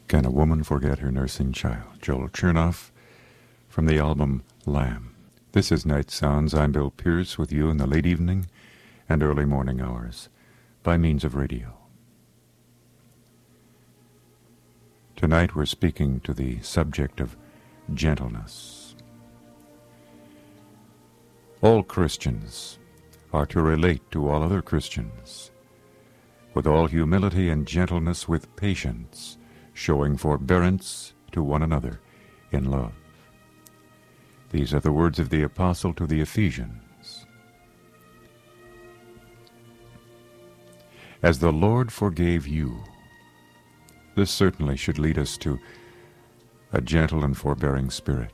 Can a Woman Forget Her Nursing Child? Joel Chernoff from the album Lamb. This is Night Sounds. I'm Bill Pierce with you in the late evening and early morning hours by means of radio. Tonight we're speaking to the subject of gentleness. All Christians are to relate to all other Christians with all humility and gentleness, with patience, showing forbearance to one another in love. These are the words of the Apostle to the Ephesians. As the Lord forgave you, this certainly should lead us to a gentle and forbearing spirit.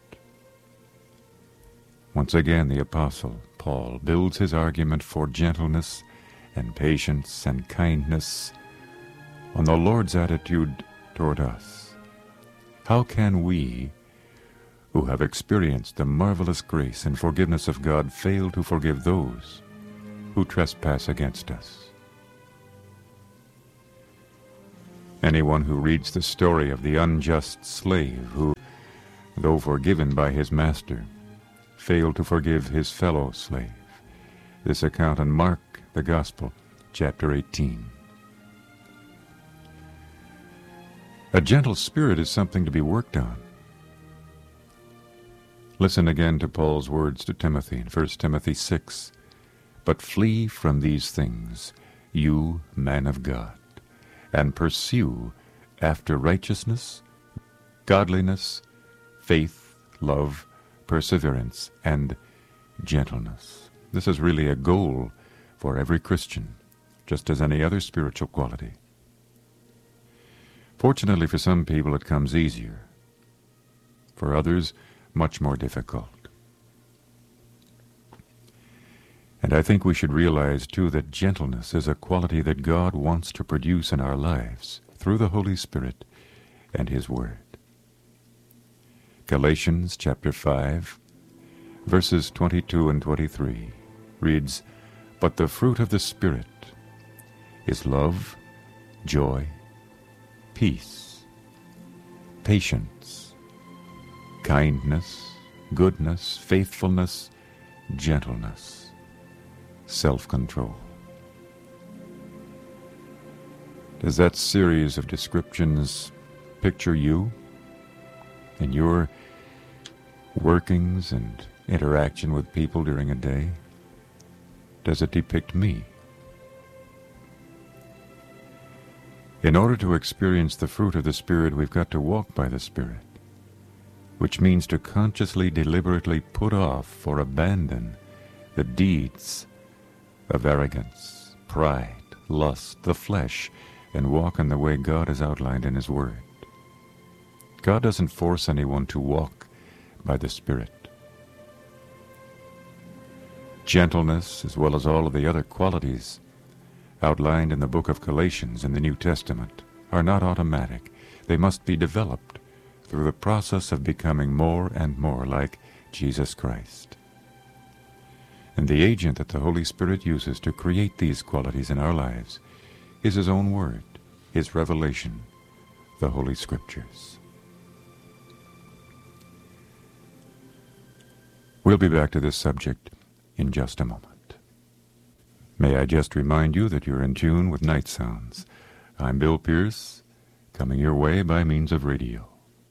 Once again, the Apostle Paul builds his argument for gentleness and patience and kindness on the Lord's attitude toward us. How can we, who have experienced the marvelous grace and forgiveness of God, fail to forgive those who trespass against us? Anyone who reads the story of the unjust slave who, though forgiven by his master, failed to forgive his fellow slave. This account in Mark, the Gospel, chapter 18. A gentle spirit is something to be worked on. Listen again to Paul's words to Timothy in 1 Timothy 6. But flee from these things, you man of God, and pursue after righteousness, godliness, faith, love, perseverance, and gentleness. This is really a goal for every Christian, just as any other spiritual quality. Fortunately for some people it comes easier. For others, much more difficult. And I think we should realize, too, that gentleness is a quality that God wants to produce in our lives through the Holy Spirit and His Word. Galatians chapter 5, verses 22 and 23 reads, But the fruit of the Spirit is love, joy, peace, patience, kindness, goodness, faithfulness, gentleness, self-control. Does that series of descriptions picture you and your workings and interaction with people during a day? Does it depict me? In order to experience the fruit of the Spirit, we've got to walk by the Spirit, which means to consciously, deliberately put off or abandon the deeds of arrogance, pride, lust, the flesh, and walk in the way God has outlined in His Word. God doesn't force anyone to walk by the Spirit. Gentleness, as well as all of the other qualities outlined in the book of Galatians in the New Testament, are not automatic. They must be developed through the process of becoming more and more like Jesus Christ. And the agent that the Holy Spirit uses to create these qualities in our lives is His own Word, His revelation, the Holy Scriptures. We'll be back to this subject in just a moment. May I just remind you that you're in tune with Night Sounds. I'm Bill Pierce, coming your way by means of radio.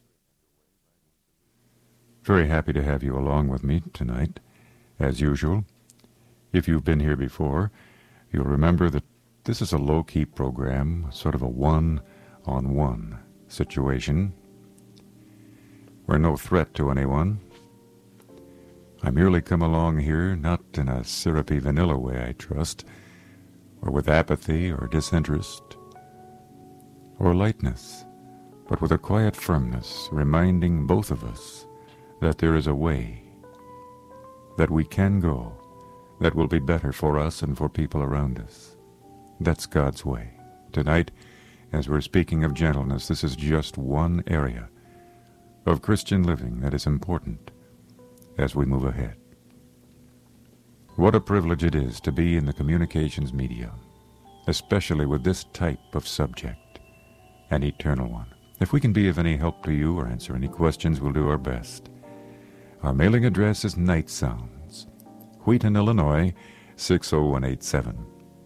Very happy to have you along with me tonight, as usual. If you've been here before, you'll remember that this is a low-key program, sort of a one-on-one situation. We're no threat to anyone. I merely come along here, not in a syrupy vanilla way, I trust, or with apathy or disinterest or lightness, but with a quiet firmness, reminding both of us that there is a way that we can go that will be better for us and for people around us. That's God's way. Tonight, as we're speaking of gentleness, this is just one area of Christian living that is important as we move ahead. What a privilege it is to be in the communications medium, especially with this type of subject, an eternal one. If we can be of any help to you or answer any questions, we'll do our best. Our mailing address is Night Sounds, Wheaton, Illinois, 60187.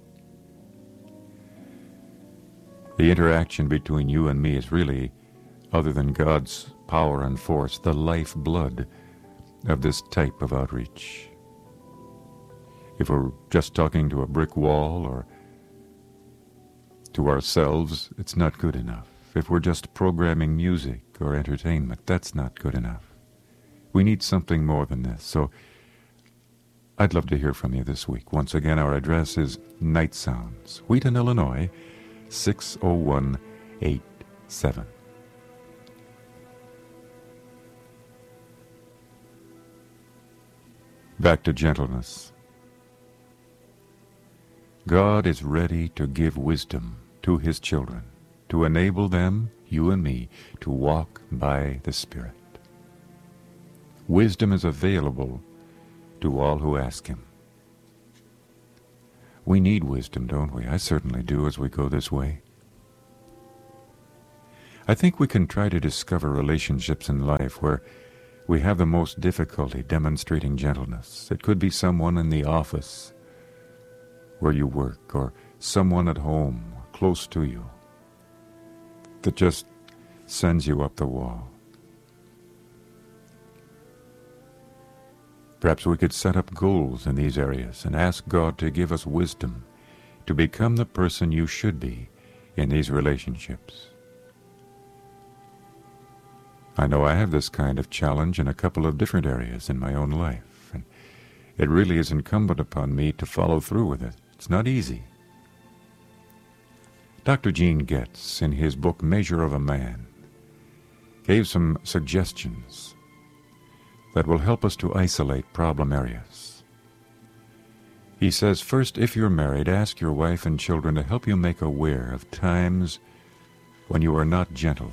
The interaction between you and me is really, other than God's power and force, the lifeblood of this type of outreach. If we're just talking to a brick wall or to ourselves, it's not good enough. If we're just programming music or entertainment, that's not good enough. We need something more than this. So I'd love to hear from you this week. Once again, our address is Night Sounds, Wheaton, Illinois, 60187. Back to gentleness. God is ready to give wisdom to His children, to enable them, you and me, to walk by the Spirit. Wisdom is available to all who ask Him. We need wisdom, don't we? I certainly do as we go this way. I think we can try to discover relationships in life where we have the most difficulty demonstrating gentleness. It could be someone in the office where you work, or someone at home close to you that just sends you up the wall. Perhaps we could set up goals in these areas and ask God to give us wisdom to become the person you should be in these relationships. I know I have this kind of challenge in a couple of different areas in my own life, and it really is incumbent upon me to follow through with it. It's not easy. Dr. Gene Getz, in his book Measure of a Man, gave some suggestions that will help us to isolate problem areas. He says, first, if you're married, ask your wife and children to help you make aware of times when you are not gentle.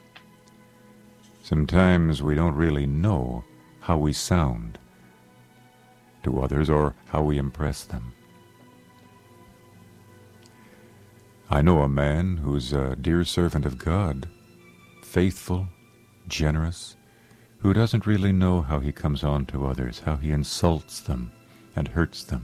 Sometimes we don't really know how we sound to others or how we impress them. I know a man who's a dear servant of God, faithful, generous, who doesn't really know how he comes on to others, how he insults them and hurts them.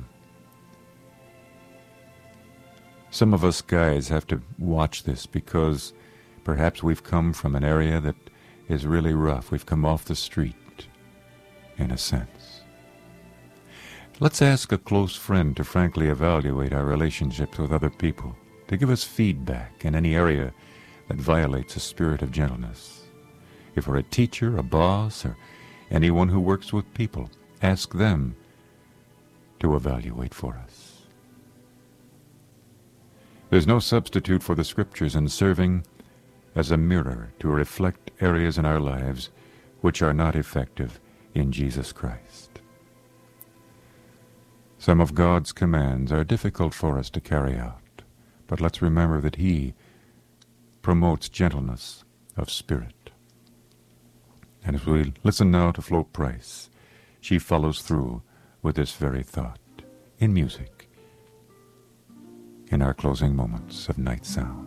Some of us guys have to watch this because perhaps we've come from an area that is really rough. We've come off the street, in a sense. Let's ask a close friend to frankly evaluate our relationships with other people, to give us feedback in any area that violates the spirit of gentleness. If we're a teacher, a boss, or anyone who works with people, ask them to evaluate for us. There's no substitute for the Scriptures in serving as a mirror to reflect areas in our lives which are not effective in Jesus Christ. Some of God's commands are difficult for us to carry out, but let's remember that He promotes gentleness of spirit. And as we listen now to Flo Price, she follows through with this very thought in music, in our closing moments of Night Sound.